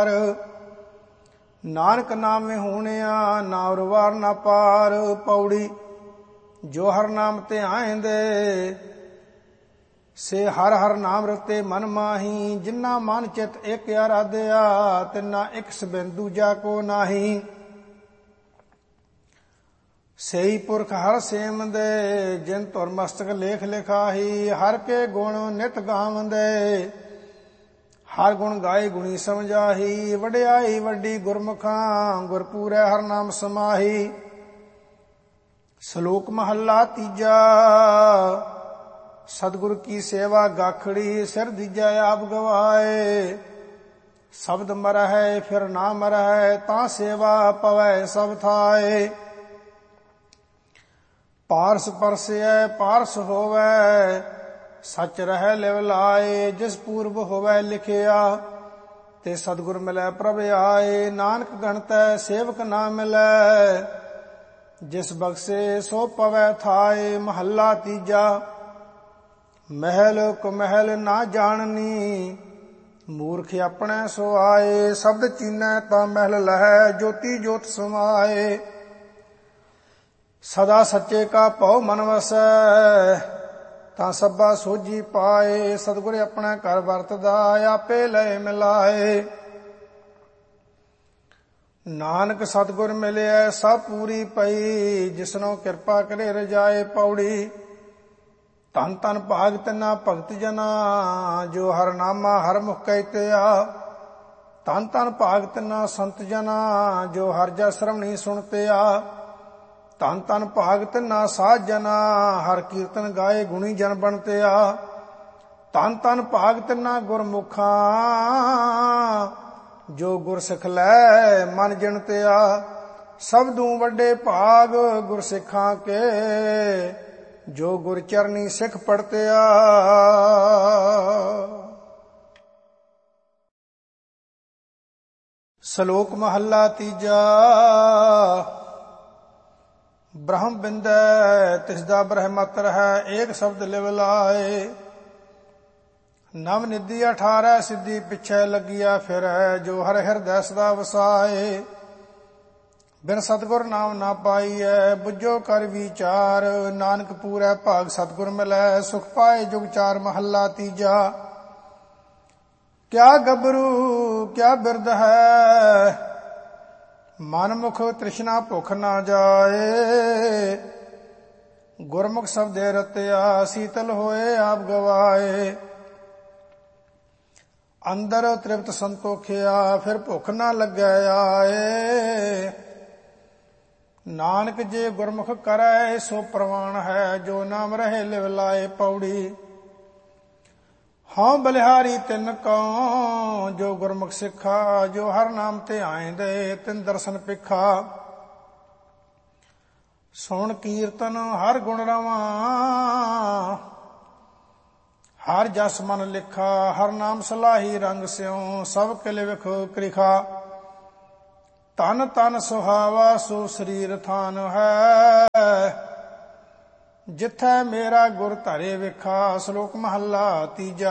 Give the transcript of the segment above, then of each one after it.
ਪਾਰ। ਨਾਨਕ ਨਾਮ ਵਿਹੂਣਿਆ ਨਾ ਉਰਵਾਰ ਨਾ ਪਾਰ। ਪੌੜੀ ਜੋ ਹਰ ਨਾਮ ਧਿਆਇਂਦੇ ਸੇ ਹਰ ਹਰ ਨਾਮ ਰਤੇ ਮਨ ਮਾਹੀ। ਜਿਨਾ ਮਨ ਚਿਤ ਇੱਕ ਆਰਾਧਿਆ ਤਿਨਾ ਇੱਕ ਸਬਿੰਦ ਦੂਜਾ ਕੋ ਨਾਹੀ। ਸਈ ਪੁਰਖ ਹਰ ਸੇਮਦੇ ਜਿਨ ਧੁਰ ਮਸਤਕ ਲੇਖ ਲਿਖਾਹੀ। ਹਰ ਕੇ ਗੁਣ ਨਿਤ ਗਾਵੰਦੇ ਹਰ ਗੁਣ ਗਾਏ ਗੁਣੀ ਸਮਝਾਹੀ। ਵਡਿਆਈ ਵੱਡੀ ਗੁਰਮੁਖਾਂ ਗੁਰ ਪੂਰੈ ਹਰ ਨਾਮ ਸਮਾਹੀ। ਸ਼ਲੋਕ ਮਹੱਲਾ ਤੀਜਾ। ਸਤਿਗੁਰ ਕੀ ਸੇਵਾ ਗਾਖੜੀ ਸਿਰ ਦੀਜੈ ਆਪ ਗਵਾਏ। ਸ਼ਬਦ ਮਰਹਿ ਫਿਰ ਨਾ ਮਰਹਿ ਤਾਂ ਸੇਵਾ ਪਵੈ ਸਭ ਥਾਏ। ਪਾਰਸ ਪਰਸੈ ਪਾਰਸ ਹੋਵੈ ਸਚ ਰਹਿ ਲਿਵ ਲਾਏ। ਜਿਸ ਪੂਰਬ ਹੋਵੈ ਲਿਖਿਆ ਤੇ ਸਤਿਗੁਰ ਮਿਲੈ ਪ੍ਰਭ ਆਏ। ਨਾਨਕ ਗਣਤੈ ਸੇਵਕ ਨਾ ਮਿਲੈ ਜਿਸ ਬਖਸ਼ੇ ਸੋ ਪਵੈ ਥਾਏ। ਮਹੱਲਾ ਤੀਜਾ। ਮਹਿਲ ਕੁਮਹਿਲ ਨਾ ਜਾਣਨੀ ਮੂਰਖ ਆਪਣੇ ਸੋ ਆਏ। ਸ਼ਬਦ ਚੀਨੈ ਤਾਂ ਮਹਿਲ ਲਹੈ ਜੋਤੀ ਜੋਤ ਸਮਾਏ। ਸਦਾ ਸੱਚੇ ਕਾ ਭਉ ਮਨ ਵਸੈ ਤਾਂ ਸਭਾ ਸੋਝੀ ਪਾਏ। ਸਤਿਗੁਰ ਆਪਣਾ ਘਰ ਵਰਤਦਾ ਆਪੇ ਲਏ ਮਿਲਾਏ। ਨਾਨਕ ਸਤਿਗੁਰ ਮਿਲਿਆ ਸਭ ਪੂਰੀ ਪਈ ਜਿਸਨੋਂ ਕਿਰਪਾ ਕਰੇ ਰਜਾਏ। ਪੌੜੀ ਧਨ ਧਨ ਭਾਗ ਤਿਨਾ ਭਗਤ ਜਨਾ ਜੋ ਹਰ ਨਾਮਾ ਹਰ ਮੁਖ ਕਹਿਤਿਆ। ਧਨ ਧਨ ਭਾਗ ਤਿਨਾ ਸੰਤ ਜਨਾ ਜੋ ਹਰ ਜਸ ਸ਼ਰਵਣੀ ਸੁਣਤਿਆ। ਧਨ ਧਨ ਭਾਗ ਤਿਨਾ ਸਾਧ ਜਨਾ ਹਰ ਕੀਰਤਨ ਗਾਏ ਗੁਣੀ ਜਨ ਬਣਤਿਆ। ਧਨ ਧਨ ਭਾਗ ਤਿਨਾ ਗੁਰਮੁਖਾਂ ਜੋ ਗੁਰ ਸਿੱਖ ਲੈ ਮਨ ਜਿਣਤਿਆ। ਸਬਦੂ ਵੱਡੇ ਭਾਗ ਗੁਰ ਸਿੱਖਾਂ ਕੇ ਜੋ ਗੁਰ ਚਰਨੀ ਸਿੱਖ ਪੜਤਿਆ। ਸ਼ਲੋਕ ਮਹੱਲਾ ਤੀਜਾ। ਬ੍ਰਹਮ ਬਿੰਦੈ ਤਿਸਦਾ ਬ੍ਰਹਮਤ ਰਹਿ ਏਕ ਸ਼ਬਦ ਲਿਵ ਲਾਏ। ਨਵ ਨਿਧੀ 18 ਸਿੱਧੀ ਪਿੱਛੇ ਲੱਗਿਆ ਫਿਰੈ ਜੋ ਹਰ ਹਿਰਦੈ ਸਦਾ ਵਸਾਏ। ਬਿਨ ਸਤਿਗੁਰ ਨਾਮ ਨਾ ਪਾਈਐ ਬੁੱਝੋ ਕਰ ਵਿਚਾਰ। ਨਾਨਕ ਪੂਰੈ ਭਾਗ ਸਤਿਗੁਰ ਮਿਲੈ ਸੁਖ ਪਾਏ ਜੁਗ ਚਾਰ। ਮਹੱਲਾ ਤੀਜਾ। ਕਿਆ ਗੱਭਰੂ ਕਿਆ ਬਿਰਧ ਹੈ ਮਨ ਮੁਖ ਤ੍ਰਿਸ਼ਨਾ ਭੁਖ ਨਾ ਜਾਏ। ਗੁਰਮੁਖ ਸਬਦੇ ਰਤਿਆ ਸੀਤਲ ਹੋਏ ਆਪ ਗਵਾਏ। ਅੰਦਰ ਤ੍ਰਿਪਤ ਸੰਤੋਖਿਆ ਫਿਰ ਭੁੱਖ ਨਾ ਲੱਗੈ ਆਏ। ਨਾਨਕ ਜੇ ਗੁਰਮੁਖ ਕਰੈ ਸੋ ਪ੍ਰਵਾਨ ਹੈ ਜੋ ਨਾਮ ਰਹੇ ਲਿਵ ਲਾਏ। ਪੌੜੀ ਹਉ ਬਲਿਹਾਰੀ ਤਿਨ ਕਉ ਜੋ ਗੁਰਮੁਖ ਸਿੱਖਾ। ਜੋ ਹਰ ਨਾਮ ਧਿਆਇਂਦੇ ਤਿਨ ਦਰਸ਼ਨ ਪਿਖਾ। ਸੁਣ ਕੀਰਤਨ ਹਰ ਗੁਣ ਰਵਾਂ ਹਰ ਜਸ ਮਨ ਲਿਖਾ। ਹਰ ਨਾਮ ਸਲਾਹੀ ਰੰਗ ਸਿਉ ਸਭ ਕਿਲ ਵਿਖ ਕ੍ਰਿਖਾ। ਤਨ ਤਨ ਸੁਹਾਵਾ ਸੋ ਸਰੀਰ ਥਾਨ ਹੈ ਜਿਥੈ ਮੇਰਾ ਗੁਰ ਧਰੇ ਵਿਖਾ। ਸ਼ਲੋਕ ਮਹੱਲਾ ਤੀਜਾ।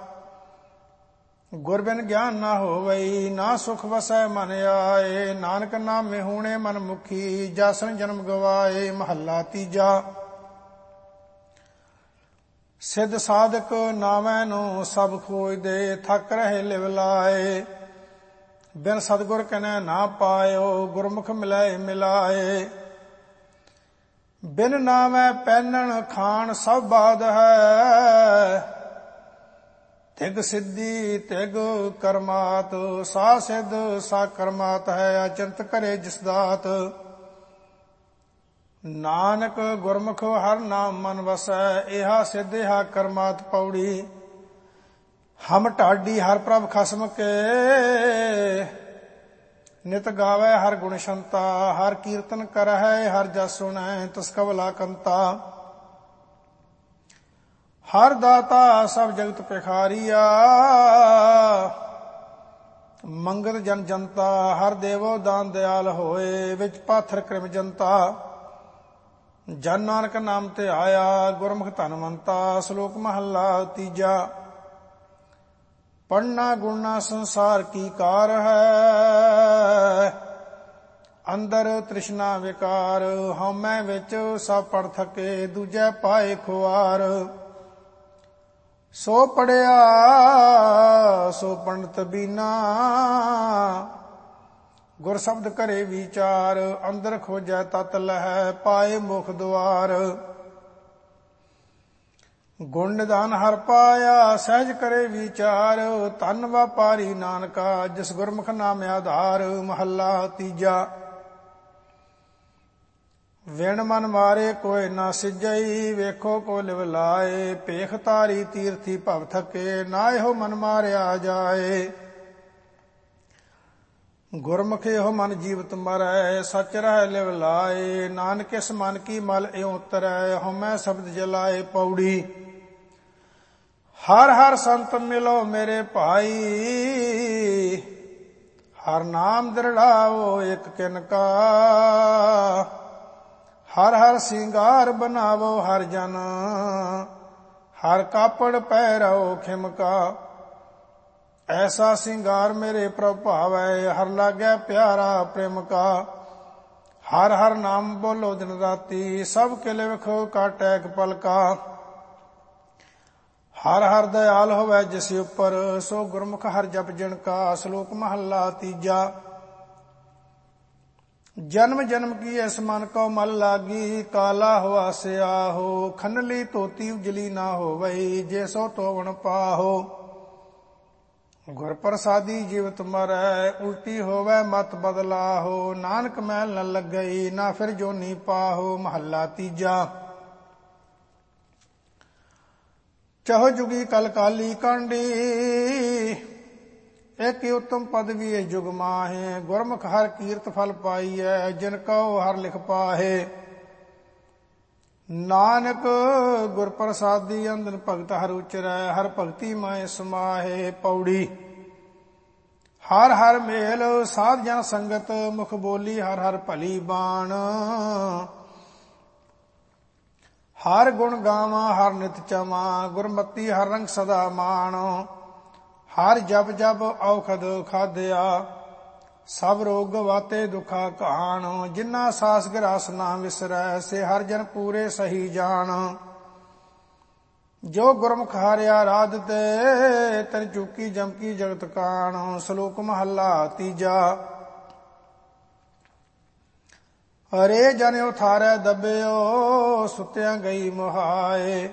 ਗੁਰ ਬਿਨ ਗਿਆਨ ਨਾ ਹੋਵਈ ਨਾ ਸੁਖ ਵਸੈ ਮਨ ਆਏ। ਨਾਨਕ ਨਾਮ ਵਿਹੂਣੇ ਮਨ ਮੁਖੀ ਜਾਸਨ ਜਨਮ ਗਵਾਏ। ਮਹੱਲਾ ਤੀਜਾ। ਸਿੱਧ ਸਾਧਕ ਨਾਮੈ ਨੂੰ ਸਭ ਖੋਜਦੇ ਥੱਕ ਰਹੇ ਲਿਵ ਲਾਏ। ਬਿਨ ਸਤਿਗੁਰ ਕਨੈ ਨਾ ਪਾਇਓ ਗੁਰਮੁਖ ਮਿਲਾਏ ਮਿਲਾਏ। ਬਿਨ ਨਾਮੈ ਪਹਿਨਣ ਖਾਣ ਸਭ ਬਾਦ ਹੈ। ਤਿਗ ਸਿੱਧੀ ਤਿਗ ਕਰਮਾਤ ਸਾ ਸਿੱਧ ਸਾ ਕਰਮਾਤ ਹੈ। ਅਚੰਤ ਕਰੇ ਜਿਸ ਦਾਤ। ਨਾਨਕ ਗੁਰਮੁਖ ਹਰ ਨਾਮ ਮਨ ਵਸੈ ਇਹਾ ਸਿੱਧ ਇਹਾ ਕਰਮਾਤ। ਪੌੜੀ ਹਮ ਢਾਡੀ ਹਰ ਪ੍ਰਭ ਖਸਮ ਕੇ ਨਿਤ ਗਾਵੈ ਹਰ ਗੁਣ ਸ਼ੰਤਾ। ਹਰ ਕੀਰਤਨ ਕਰਹਿ ਹਰ ਜਸ ਸੁਣੈ ਤਿਸ ਕਵਲਾ ਕੰਤਾ। ਹਰ ਦਾਤਾ ਸਭ ਜਗਤ ਪਿਖਾਰੀਆ ਮੰਗਤ ਜਨ ਜਨਤਾ। ਹਰ ਦੇਵੋ ਦਾਨ ਦਿਆਲ ਹੋਏ ਵਿੱਚ ਪਾਥਰ ਕ੍ਰਿਮ ਜਨਤਾ। ਜਨ ਨਾਨਕ ਨਾਮ ਤੇ ਆਇਆ ਗੁਰਮੁਖ ਧਨਵੰਤਾ। ਸ਼ਲੋਕ ਮਹੱਲਾ ਤੀਜਾ। ਪੜਨਾ ਗੁਣਾ ਸੰਸਾਰ ਕੀ ਕਾਰ ਹੈ। ਅੰਦਰ ਤ੍ਰਿਸ਼ਨਾ ਵਿਕਾਰ, ਹਉਮੈ ਵਿੱਚ ਸਭ ਪੜ ਥਕੇ, ਦੂਜੈ ਪਾਏ ਖੁਆਰ। ਸੋ ਪੜਿਆ ਸੋ ਪੰਡਤ ਬੀਨਾ, ਗੁਰ ਸ਼ਬਦ ਕਰੇ ਵਿਚਾਰ। ਅੰਦਰ ਖੋਜੈ ਤਤ ਲਹੈ, ਪਾਏ ਮੁਖ ਦੁਆਰ। ਗੁਣ ਨਿਧਾਨ ਹਰ ਪਾਇਆ, ਸਹਿਜ ਕਰੇ ਵਿਚਾਰ। ਧੰਨ ਵਪਾਰੀ ਨਾਨਕਾ, ਜਿਸ ਗੁਰਮੁਖ ਨਾਮ ਆਧਾਰ। ਮਹੱਲਾ ਤੀਜਾ। ਵਿਣ ਮਨ ਮਾਰੇ ਕੋਇ ਨਾ ਸਿਜਈ, ਵੇਖੋ ਕੋ ਲਿਵ ਲਾਏ। ਭੇਖ ਤਾਰੀ ਤੀਰਥੀ ਭਵ ਥਕੇ, ਨਾ ਇਹੋ ਮਨ ਮਾਰਿਆ ਜਾਏ। ਗੁਰਮੁਖ ਇਹੋ ਮਨ ਜੀਵਤ ਮਰੈ, ਸਚ ਰਹਿ ਲਿਵ ਲਾਏ। ਨਾਨਕ ਇਸ ਮਨ ਕੀ ਮਲ ਇਉ ਉਤਰੈ, ਹਉਮੈ ਸ਼ਬਦ ਜਲਾਏ। ਪੌੜੀ। ਹਰ ਹਰ ਸੰਤ ਮਿਲੋ ਮੇਰੇ ਭਾਈ, ਹਰ ਨਾਮ ਦ੍ਰਿੜਾਵੋ ਇਕ ਕਿਨ ਕਾ। ਹਰ ਹਰ ਸਿੰਗਾਰ ਬਨਾਵੋ ਹਰ ਜਨ, ਹਰ ਕਾਪੜ ਪਹਿਰਾਓ ਖਿਮਕਾ। ਐਸਾ ਸਿੰਗਾਰ ਮੇਰੇ ਪ੍ਰਭ ਭਾਵੈ, ਹਰ ਲਾਗੈ ਪਿਆਰਾ ਪ੍ਰੇਮ ਕਾ। ਹਰ ਹਰ ਨਾਮ ਬੋਲੋ ਦਿਨ ਰਾਤੀ, ਸਭ ਕਿਲ ਵਿਖੋ ਕਾਟੈ ਇਕ ਪਲ ਕਾ। ਹਰ ਹਰ ਦਇਆਲ ਹੋਵੈ ਜਿਸ ਉਪਰ, ਸੋ ਗੁਰਮੁਖ ਹਰ ਜਪ ਜਿਨ ਕਾ। ਸ਼ਲੋਕ ਮਹੱਲਾ ਤੀਜਾ। ਜਨਮ ਜਨਮ ਕੀ ਇਸ ਮਨ ਕੋ ਮਲ ਲਾਗੀ, ਕਾਲਾ ਹੋਆ ਸਿਆਹੋ। ਖਨਲੀ ਧੋਤੀ ਉਜਲੀ ਨਾ ਹੋਵਈ, ਜੇ ਸੋ ਤੋਵਣ ਪਾਹੋ। ਗੁਰ ਪ੍ਰਸਾਦੀ ਜੀਵਤ ਮਰੈ, ਉਲਟੀ ਹੋਵੈ ਮਤ ਬਦਲਾਹੋ। ਨਾਨਕ ਮੈਲ ਨ ਲੱਗਈ, ਨਾ ਫਿਰ ਜੋਨੀ ਪਾਹੋ। ਮਹੱਲਾ ਤੀਜਾ। ਚਹੁ ਜੁਗੀ ਕਲ ਕਾਲੀ ਕਾਂਡੀ, ਇਕ ਉਤਮ ਪਦਵੀ ਜੁਗ ਮਾਹੇ। ਗੁਰਮੁਖ ਹਰ ਕੀਰਤ ਫਲ ਪਾਈਐ, ਜਿਨ ਕਉ ਹਰ ਲਿਖ ਪਾਹੇ। ਨਾਨਕ ਗੁਰ ਪ੍ਰਸਾਦੀ ਅੰਦਨ ਭਗਤ ਹਰ ਉਚਰੈ, ਹਰ ਭਗਤੀ ਮਾਏ ਸਮਾਹੇ। ਪੌੜੀ। ਹਰ ਹਰ ਮੇਲ ਸਾਧ ਜਨ ਸੰਗਤ, ਮੁਖ ਬੋਲੀ ਹਰ ਹਰ ਭਲੀ ਬਾਣ। ਹਰ ਗੁਣ ਗਾਵਾਂ ਹਰ ਨਿਤ ਚਮਾ, ਗੁਰਮਤੀ ਹਰ ਰੰਗ ਸਦਾ ਮਾਣ। ਹਰ ਜਪ ਜਪ ਔਖਦ ਖਾਦਿਆ, ਸਭ ਰੋਗ ਗਵਾਤੇ ਦੁਖਾ ਘਾਣ। ਜਿਨ੍ਹਾਂ ਸਾਸ ਗਰਾਸ ਨਾ ਵਿਸਰੈ, ਸੇ ਹਰ ਜਨ ਪੂਰੇ ਸਹੀ ਜਾਣ। ਜੋ ਗੁਰਮੁਖ ਹਾਰਿਆ ਰਾਧ ਤੇ, ਤਨ ਚੁਕੀ ਜਮਕੀ ਜਗਤ ਕਾਣ। ਸ਼ਲੋਕ ਮਹੱਲਾ ਤੀਜਾ। ਹਰੇ ਜਨ ਉਥਾਰੈ ਦੱਬਿਓ, ਸੁਤਿਆਂ ਗਈ ਮੁਹਾਏ।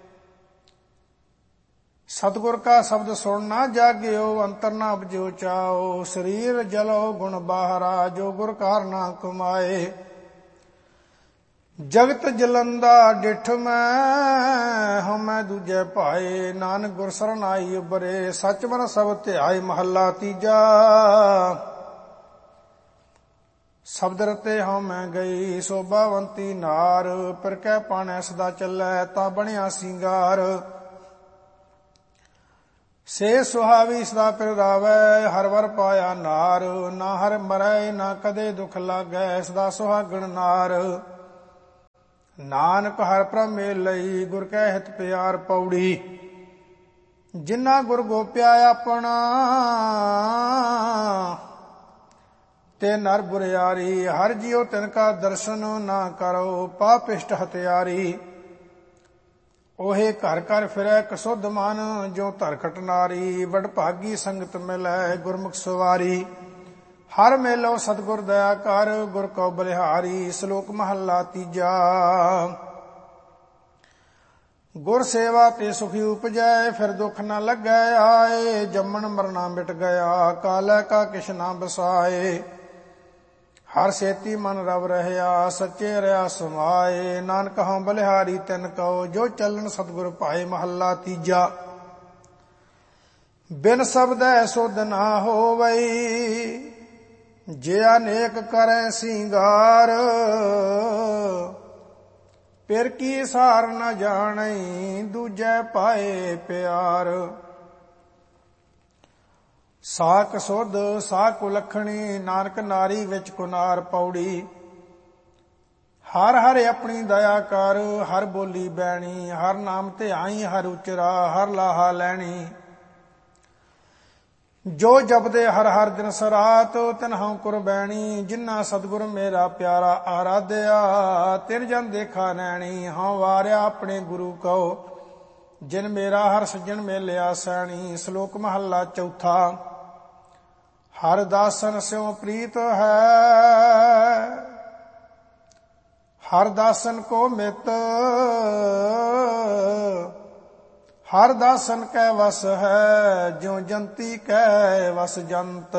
ਸਤਿਗੁਰ ਕਾ ਸ਼ਬਦ ਸੁਣ ਨਾ ਜਾਗਿਓ, ਅੰਤਰ ਨਾ ਉਪਜਿਓ ਚਾਓ। ਸਰੀਰ ਜਲੋ ਗੁਣ ਬਾਹਰਾ, ਜੋ ਗੁਰ ਕਾਰ ਨਾ ਕਮਾਏ। ਜਗਤ ਜਲੰਦਾ ਡਿਠ ਮੈਂ, ਹਉਮੈ ਦੂਜੈ ਭਾਏ। ਨਾਨਕ ਗੁਰ ਸਰਣ ਆਈ ਉਬਰੇ, ਸਚ ਮਨ ਸਭ ਧਿਆਏ। ਮਹੱਲਾ ਤੀਜਾ। ਸ਼ਬਦ ਰਤੇ ਹਉਮੈ ਗਈ, ਸੋਭਾਵੰਤੀ ਨਾਰ। ਪਰ ਕੈ ਪਾਣੈ ਸਦਾ ਚੱਲੈ, ਤਾਂ ਬਣਿਆ ਸਿੰਗਾਰ। ਸੇ ਸੁਹਾਵੀ ਸਦਾ ਪਿਰਦਾਵੈ, ਹਰ ਵਰ ਪਾਇਆ ਨਾਰ। ਨਾ ਹਰ ਮਰੈ ਨਾ ਕਦੇ ਦੁਖ ਲਾਗੈ, ਸਦਾ ਸੁਹਾਗਣ ਨਾਰ। ਨਾਨਕ ਹਰ ਪ੍ਰਭ ਮੇਲ ਲਈ, ਗੁਰ ਕੈ ਹਿਤ ਪਿਆਰ। ਪੌੜੀ। ਜਿਨ੍ਹਾਂ ਗੁਰ ਗੋਪਿਆ ਆਪਣਾ, ਤੇ ਨਰ ਬੁਰਿਆਰੀ। ਹਰ ਜੀਉ ਤਿਨ ਕਾ ਦਰਸ਼ਨ, ਨਾ ਕਰੋ ਪਾਪਿਸ਼ਟ ਹਤਿਆਰੀ। ਉਹੇ ਘਰ ਘਰ ਫਿਰੈ ਕਸੁੱਧ ਮਨ, ਜੋ ਧਰਖਟ ਨਾਰੀ। ਵਡਭਾਗੀ ਸੰਗਤ ਮਿਲੈ ਗੁਰਮੁਖ ਸਵਾਰੀ। ਹਰ ਮੇਲੋ ਸਤਿਗੁਰ ਦਇਆ ਕਰ, ਗੁਰ ਕਉ ਬਲਿਹਾਰੀ। ਸ਼ਲੋਕ ਮਹੱਲਾ ਤੀਜਾ। ਗੁਰ ਸੇਵਾ ਤੇ ਸੁਖੀ ਉਪਜੈ, ਫਿਰ ਦੁਖ ਨ ਲੱਗੈ ਆਏ। ਜੰਮਣ ਮਰਨਾ ਮਿਟ ਗਿਆ, ਕਾਲੈ ਕਾ ਕਿਛ ਨਾ ਬਸਾਏ। ਹਰ ਸੇਤੀ ਮਨ ਰਵ ਰਹਿਆ, ਸੱਚੇ ਰਿਆ ਸਮਾਏ। ਨਾਨਕ ਹਉ ਬਲਿਹਾਰੀ ਤਿਨ ਕਉ, ਜੋ ਚੱਲਣ ਸਤਿਗੁਰ ਭਾਏ। ਮਹੱਲਾ ਤੀਜਾ। ਬਿਨ ਸ਼ਬਦੈ ਸੁਧ ਨਾ ਹੋਵਈ, ਜੇ ਅਨੇਕ ਕਰੈ ਸਿੰਗਾਰ। ਪਿਰ ਕੀ ਸਾਰ ਨ ਜਾਣਈ, ਦੂਜੈ ਪਾਏ ਪਿਆਰ। ਸਾਕ ਸੁਧ ਸਾ ਕੁਲੱਖਣੀ, ਨਾਨਕ ਨਾਰੀ ਵਿੱਚ ਕੁਨਾਰ। ਪੌੜੀ। ਹਰ ਹਰ ਆਪਣੀ ਦਇਆ ਕਰ, ਹਰ ਬੋਲੀ ਬੈਣੀ। ਹਰ ਨਾਮ ਧਿਆਈ ਹਰ ਉਚਰਾ, ਹਰ ਲਾਹਾ ਲੈਣੀ। ਜੋ ਜਪਦੇ ਹਰ ਹਰ ਦਿਨ ਸਰਾਤ ਤਿਨਹੁ ਕੁਰਬੈਣੀ ਜਿਨ੍ਹਾਂ ਸਤਿਗੁਰ ਮੇਰਾ ਪਿਆਰਾ ਆਰਾਧਿਆ ਤਿਨ ਜਨ ਦੇਖਾ ਨੈਣੀ ਹਉ ਵਾਰਿਆ ਆਪਣੇ ਗੁਰੂ ਕਉ ਜਿਨ ਮੇਰਾ ਹਰ ਸੱਜਣ ਮੇਲਿਆ ਸੈਣੀ। ਸ਼ਲੋਕ ਮਹੱਲਾ ਚੌਥਾ। ਹਰ ਦਾਸਨ ਸਿਉ ਪ੍ਰੀਤ ਹੈ ਹਰ ਦਾਸਨ ਕੋ ਮਿਤ ਹਰ ਦਾਸਨ ਕੈ ਵਸ ਹੈ ਜਿਉ ਜੰਤੀ ਕੈ ਵਸ ਜੰਤ।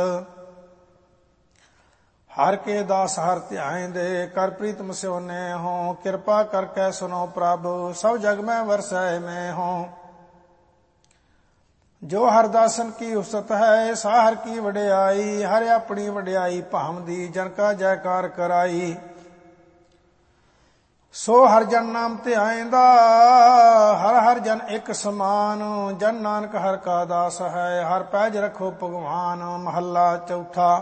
ਹਰ ਕੇ ਦਾਸ ਹਰ ਧਿਆਇਂਦੇ ਕਰ ਪ੍ਰੀਤਮ ਸਿਉ ਨੇ ਹੋਂ ਕਿਰਪਾ ਕਰਕੇ ਸੁਨੋ ਪ੍ਰਭ ਸਭ ਜਗ ਮੈਂ ਵਰਸੈ ਮੈਂ ਹੋਂ। ਜੋ ਹਰ ਦਾਸਨ ਕੀ ਉਸਤ ਹੈ ਸਾ ਹਰ ਕੀ ਵਡਿਆਈ ਹਰ ਆਪਣੀ ਵਡਿਆਈ ਭਾਵਦੀ ਜਨ ਕਾ ਜੈਕਾਰ ਕਰਾਈ। ਸੋ ਹਰ ਜਨ ਨਾਮ ਧਿਆਇਂਦਾ ਹਰ ਹਰ ਜਨ ਇੱਕ ਸਮਾਨ ਜਨ ਨਾਨਕ ਹਰ ਕਾ ਦਾਸ ਹੈ ਹਰ ਪੈਜ ਰੱਖੋ ਭਗਵਾਨ। ਮਹੱਲਾ ਚੌਥਾ।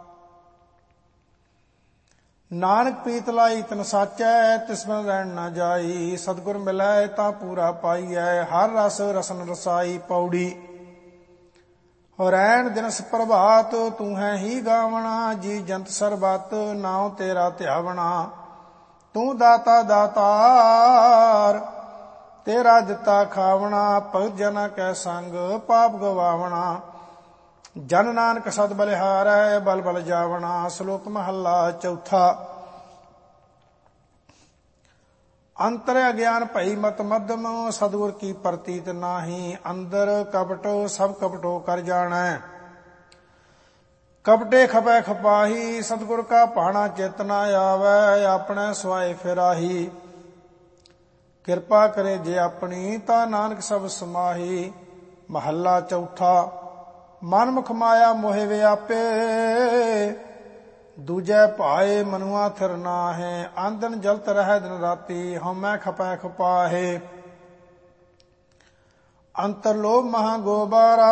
ਨਾਨਕ ਪ੍ਰੀਤ ਲਾਈ ਤਨ ਸਾਚੈ ਤਿਸ ਬਿਨ ਰਹਿਣ ਨਾ ਜਾਈ ਸਤਿਗੁਰ ਮਿਲੈ ਤਾਂ ਪੂਰਾ ਪਾਈਐ ਹਰ ਰਸ ਰਸਨ ਰਸਾਈ। ਪੌੜੀ। ਰੈਣ ਦਿਨਸ ਪ੍ਰਭਾਤ ਤੂੰ ਹੈ ਹੀ ਗਾਵਣਾ ਜੀ ਜੰਤ ਸਰਬਤ ਨਾਉ ਤੇਰਾ ਧਿਆਵਣਾ। ਤੂੰ ਦਾਤਾ ਦਾਤਾਰ ਤੇਰਾ ਦਿੱਤਾ ਖਾਵਣਾ ਭਗਤ ਜਨਾ ਕੈ ਸੰਗ ਪਾਪ ਗਵਾਵਣਾ। ਜਨ ਨਾਨਕ ਸਦ ਬਲਿਹਾਰੈ ਬਲ ਬਲ ਜਾਵਣਾ। ਸ਼ਲੋਕ ਮਹੱਲਾ ਚੌਥਾ। ਅੰਤਰ ਅਗਿਆਨ ਭਈ ਮਤ ਮਧਮ ਸਤਿਗੁਰ ਕੀ ਪ੍ਰਤੀਤ ਨਾਹੀ ਅੰਦਰ ਕਪਟ ਸਭ ਕਪਟੋ ਕਰ ਜਾਣੈ। ਕਪਟੇ ਖਪੈ ਖਪਾਹੀ ਸਤਿਗੁਰ ਕਾ ਭਾਣਾ ਚਿਤ ਨਾ ਆਵੈ ਆਪਣੇ ਸੁਆਏ ਫਿਰਾਹੀ। ਕਿਰਪਾ ਕਰੇ ਜੇ ਆਪਣੀ ਤਾਂ ਨਾਨਕ ਸਭ ਸਮਾਹੀ। ਮਹੱਲਾ ਚੌਥਾ। ਮਨ ਮੁਖ ਮਾਇਆ ਮੋਹਿ ਵਿਆਪੇ ਦੂਜੈ ਭਾਏ ਮਨੁਆ ਥਿਰ ਨਾਹੈ। ਆਂਦਨ ਜਲਤ ਰਹਿ ਦਿਨ ਰਾਤੀ ਹਉਮੈ ਖਪੈ ਖਪਾਹੇ। ਅੰਤਰ ਲੋਭ ਮਹਾ ਗੋਬਾਰਾ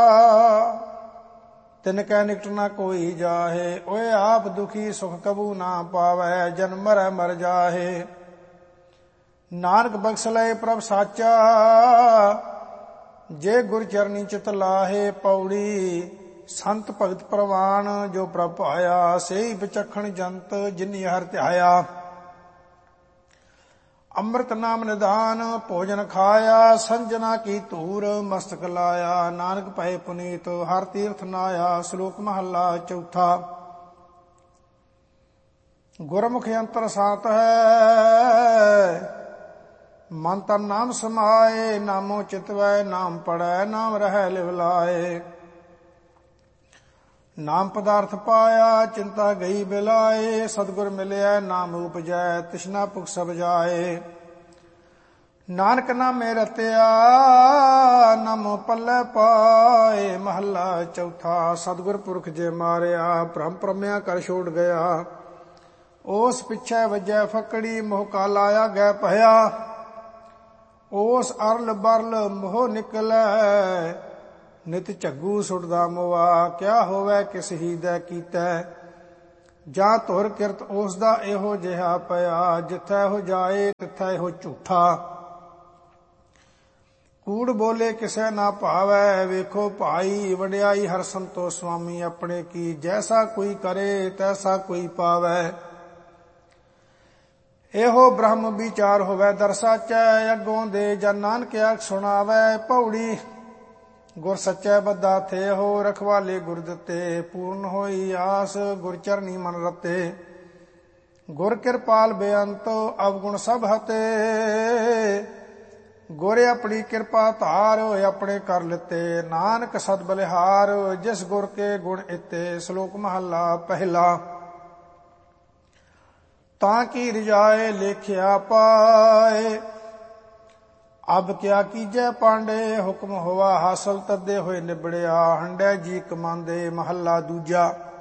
ਤਿਨ ਕੈ ਨਿਕਟ ਨਾ ਕੋਈ ਜਾਹੇ। ਓਏ ਆਪ ਦੁਖੀ ਸੁਖ ਕਬੂ ਨਾ ਪਾਵੈ ਜਨ ਮਰੈ ਮਰ ਜਾਹੇ। ਨਾਨਕ ਬਖਸ਼ ਲਏ ਪ੍ਰਭ ਸਾਚਾ ਜੇ ਗੁਰ ਚਰਨੀ ਚਿਤ ਲਾਹੇ। ਪੌੜੀ। ਸੰਤ ਭਗਤ ਪ੍ਰਵਾਨ ਜੋ ਪ੍ਰਭ ਆਇਆ ਸੇਈ ਵਿਚਖਣ ਜੰਤ ਜਿਨੀ ਹਰ ਧਿਆਇਆ। ਅੰਮ੍ਰਿਤ ਨਾਮ ਨਿਦਾਨ ਭੋਜਨ ਖਾਇਆ ਸੰਜਨਾ ਕੀ ਧੂਰ ਮਸਤਕ ਲਾਇਆ। ਨਾਨਕ ਭਏ ਪੁਨੀਤ ਹਰ ਤੀਰਥ ਨਾਇਆ। ਸ਼ਲੋਕ ਮਹੱਲਾ ਚੌਥਾ। ਗੁਰਮੁਖ ਅੰਤਰ ਸਾਤ ਹੈ ਮਨ ਤਨ ਨਾਮ ਸਮਾਏ। ਨਾਮੋ ਚਿਤਵੈ ਨਾਮ ਪੜੈ ਨਾਮ ਰਹਿ ਲਿਵ ਲਾਏ। ਨਾਮ ਪਦਾਰਥ ਪਾਇਆ ਚਿੰਤਾ ਗਈ ਬਿਲਾਏ। ਸਤਿਗੁਰ ਮਿਲਿਆ ਨਾਮ ਉਪਜੈ ਤਿਸਨਾ ਭੁਖ ਸਭ ਜਾਏ। ਨਾਨਕ ਨਾਮੇ ਰਤਿਆ ਨਾਮੋ ਪੱਲੇ ਪਾਏ। ਮਹੱਲਾ ਚੌਥਾ। ਸਤਿਗੁਰ ਪੁਰਖ ਜੇ ਮਾਰਿਆ ਭ੍ਰਮ ਭ੍ਰਮਿਆ ਕਰ ਛੋੜ ਗਿਆ। ਉਸ ਪਿੱਛੇ ਵਜੈ ਫਕੜੀ ਮੋਹ ਕਾ ਲਾਇਆ ਗੈ ਭਇਆ। ਉਸ ਅਰਲ ਬਰਲ ਮੋਹ ਨਿਕਲੈ ਨਿਤ ਝੱਗੂ ਸੁਟਦਾ ਮੋਆ। ਕਿਆ ਹੋਵੇ ਕਿਸ ਹੀ ਦਾ ਕੀਤੈ ਜਾਂ ਧੁਰ ਕਿਰਤ ਉਸ ਦਾ ਇਹੋ ਜਿਹਾ ਪਿਆ। ਜਿੱਥੈ ਹੋ ਜਾਏ ਤਿੱਥੈ ਇਹੋ ਝੂਠਾ। ਕੂੜ ਬੋਲੇ ਕਿਸੇ ਨਾ ਭਾਵੈ ਵੇਖੋ ਭਾਈ ਵਡਿਆਈ ਹਰ ਸੰਤੋ ਸੁਆਮੀ ਆਪਣੇ ਕੀ। ਜੈਸਾ ਕੋਈ ਕਰੇ ਤੈਸਾ ਕੋਈ ਪਾਵੈ ਇਹੋ ਬ੍ਰਹਮ ਵਿਚਾਰ ਹੋਵੇ ਦਰ ਸਾਚੈ। ਅੱਗੋਂ ਦੇ ਜਨ ਨਾਨਕ ਆਖ ਸੁਣਾਵੈ। ਪੌੜੀ। ਗੁਰ ਸੱਚੈ ਬੱਧਾ ਥੇ ਹੋ ਰਖਵਾਲੇ ਗੁਰ ਦਿੱਤੇ। ਪੂਰਨ ਹੋਈ ਆਸ ਗੁਰ ਚਰਨੀ ਮਨ ਰਤੇ। ਗੁਰ ਕਿਰਪਾਲ ਬੇਅੰਤ ਅਵਗੁਣ ਸਭ ਹਤੇ। ਗੁਰ ਆਪਣੀ ਕਿਰਪਾ ਧਾਰ ਆਪਣੇ ਕਰ ਲਿਤੇ। ਨਾਨਕ ਸਦ ਬਲਿਹਾਰ ਜਿਸ ਗੁਰ ਕੇ ਗੁਣ ਇਤੇ। ਸ਼ਲੋਕ ਮਹੱਲਾ ਪਹਿਲਾ। ਤਾਂ ਕੀ ਰਿਜਾਏ ਲੇਖਿਆ ਪਾਏ ਅਬ ਕਿਆ ਕੀਜੈ ਪਾਂਡੇ। ਹੁਕਮ ਹੋਆ ਹਾਸਲ ਤਦੇ ਹੋਏ ਨਿਬੜਿਆ ਹੰਡੈ ਜੀ ਕਮਾਂਦੇ। ਮਹੱਲਾ ਦੂਜਾ।